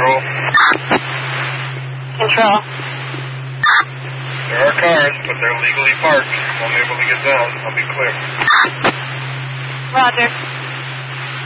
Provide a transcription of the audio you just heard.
Control. Control. There are cars, but they're legally parked. I'm able to get down. I'll be clear. Roger.